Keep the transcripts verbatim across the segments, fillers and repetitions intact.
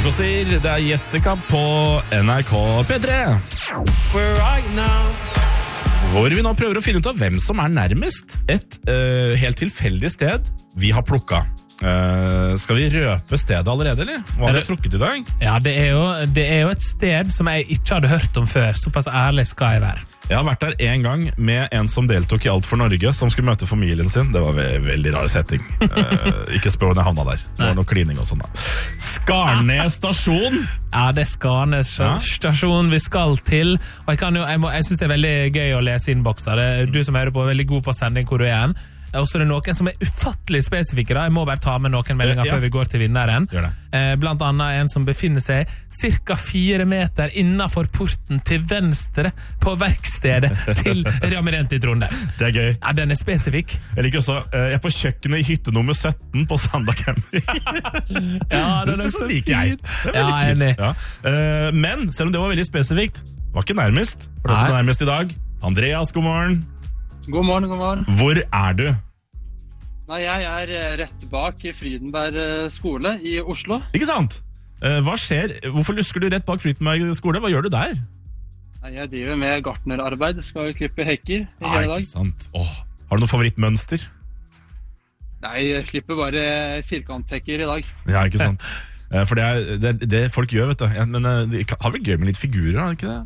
Alcazar, det er Jessica på N R K P tre. Hvor vi nå prøver å finne ut av hvem som er nærmest et uh, helt tilfeldig sted vi har plukket. Uh, skal vi røpe stedet allerede, eller? Hva har vi trukket i dag? Ja, det er, jo, det er jo et sted som jeg ikke hadde hørt om før. Såpass ærlig skal jeg være. Jeg har vært der en gang med en som deltok i Alt for Norge, som skulle møte familien sin. Det var en veldig rar setting. uh, Ikke spør om jeg havna der. Det var noe klining og sånn da. Skarnes stasjon! Ja, det er Skarnes stasjon vi skal til. Og jeg, kan jo, jeg, må, jeg synes det er veldig gøy å lese innbokser. Du som hører på er veldig god på sending hvor du er igjen. Og så er det noen som er ufattelig spesifikke da. Jeg må bare ta med noen meldinger ja. Før vi går til vinneren. eh, Blant annet en som befinner seg cirka fire meter innenfor porten til venstre på verkstedet til Ramirent i Trondheim. Det er gøy. Ja, den er spesifik. Jeg liker også, eh, jeg er på kjøkkenet i hytte nummer sytten på Sanda camping. Ja, den er så liker jeg. Det er veldig ja, fint ja. eh, Men selv om det var veldig spesifikt, var ikke nærmest. For det som er nærmest i dag. Andreas, god morgen. God morgen, god morgen. Hvor er du? Nei, jeg er rett bak Frydenberg skole i Oslo. Ikke sant? Hva skjer? Hvorfor lusker du rett bak Frydenberg skole? Hva gjør du der? Nei, jeg driver med gartnerarbeid. Skal klippe hekker i ah, hele dag. Ikke sant? Åh, har du noe favorittmønster? Nei, jeg klipper bare firkanthekker i dag. Ja, ikke sant? For det er det, det folk gjør, vet du. Men det har vel gøy med litt figurer, har det ikke det?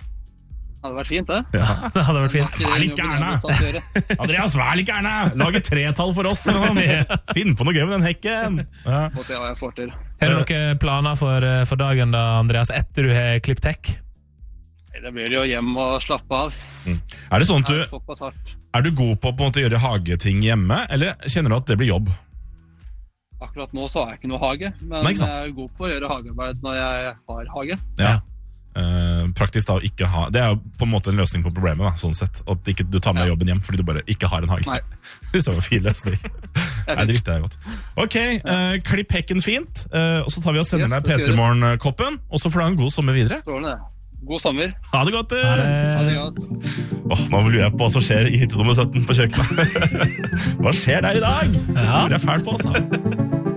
Det hadde vært fint, det. Ja, det hadde vært fint. Vær litt gærne! Andreas, vær litt gærne! Lag et tretall for oss. Finn på noe gøy med den hekken. Ja. Får se hva jeg får til. Har du noen planer for, for dagen da, Andreas, etter du har klippet hekk? Det blir jo hjem og slappe av. Mm. Er det sånn at du, er du god på, på en måte, å gjøre hageting hjemme, eller kjenner du at det blir jobb? Akkurat nå så har jeg ikke noe hage, men Nei, jeg er god på å gjøre hagearbeid når jeg har hage. Ja. Uh, praktisk da å ikke ha det er jo på en måte en løsning på problemet da, sånn sett at ikke du tar med ja. Jobben hjem fordi du bare ikke har en hage. Det er en fin løsning. Nei, det likte jeg godt. Ok, uh, klipp hekken fint uh, og så tar vi og sender yes, deg P tre Morgen-koppen og så får du ha en god sommer videre. Strålende. God sommer. Ha det godt. Ha det, ha det godt. Oh, nå lurer jeg på hva som skjer i hytte nummer sytten på kjøkkenet. Hva skjer der i dag? Ja. Det er fælt på altså.